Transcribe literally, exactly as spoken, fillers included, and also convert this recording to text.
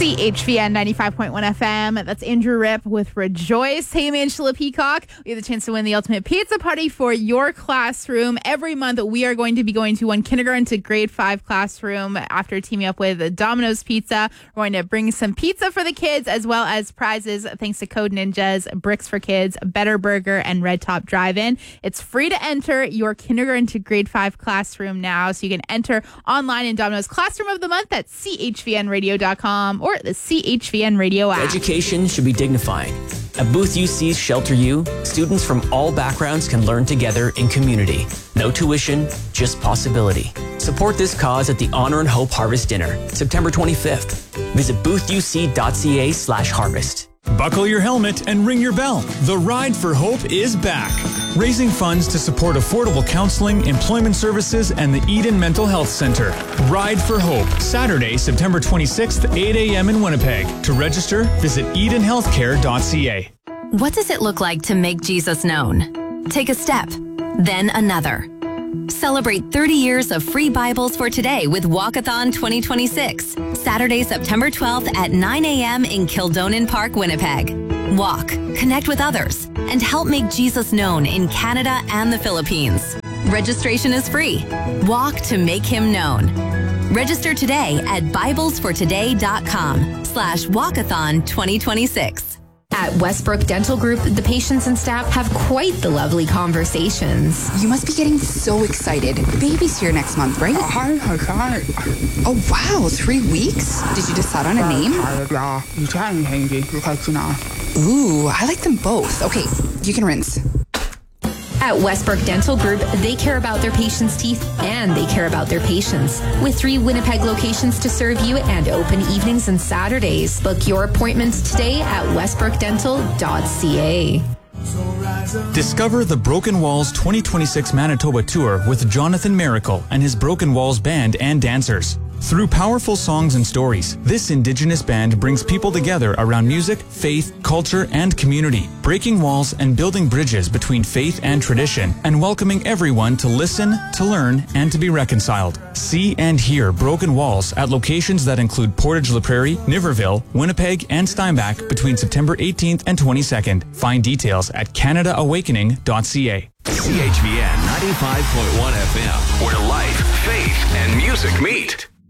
C H V N ninety-five point one F M. That's Andrew Rip with Rejoice. Hey, I'm Angela Peacock. We have the chance to win the ultimate pizza party for your classroom. Every month, we are going to be going to one kindergarten to grade five classroom after teaming up with Domino's Pizza. We're going to bring some pizza for the kids as well as prizes thanks to Code Ninjas, Bricks for Kids, Better Burger, and Red Top Drive-In. It's free to enter your kindergarten to grade five classroom now, so you can enter online in Domino's Classroom of the Month at C H V N radio dot com or the C H V N Radio app. Education should be dignifying. At Booth U C's Shelter U, students from all backgrounds can learn together in community. No tuition, just possibility. Support this cause at the Honor and Hope Harvest Dinner, September twenty-fifth. Visit booth u c dot c a slash harvest. Buckle your helmet and ring your bell. The Ride for Hope is back. Raising funds to support affordable counseling, employment services, and the Eden Mental Health Center. Ride for Hope, Saturday, September twenty-sixth, eight a.m. in Winnipeg. To register, visit eden healthcare dot c a. What does it look like to make Jesus known? Take a step, then another. Celebrate thirty years of free Bibles for today with Walkathon twenty twenty-six. Saturday, September twelfth at nine a.m. in Kildonan Park, Winnipeg. Walk, connect with others, and help make Jesus known in Canada and the Philippines. Registration is free. Walk to make him known. Register today at bibles for today dot com slash walkathon twenty twenty-six. At Westbrook Dental Group, the patients and staff have quite the lovely conversations. You must be getting so excited. Baby's here next month, right? Oh, wow, three weeks? Did you decide on a name? Ooh, I like them both. Okay, you can rinse. At Westbrook Dental Group, they care about their patients' teeth and they care about their patients. With three Winnipeg locations to serve you and open evenings and Saturdays. Book your appointments today at westbrook dental dot c a. Discover the Broken Walls twenty twenty-six Manitoba Tour with Jonathan Miracle and his Broken Walls band and dancers. Through powerful songs and stories, this Indigenous band brings people together around music, faith, culture, and community, breaking walls and building bridges between faith and tradition, and welcoming everyone to listen, to learn, and to be reconciled. See and hear Broken Walls at locations that include Portage La Prairie, Niverville, Winnipeg, and Steinbach between September eighteenth and twenty-second. Find details at canada awakening dot c a. C H V N ninety-five point one F M, where life, faith, and music meet.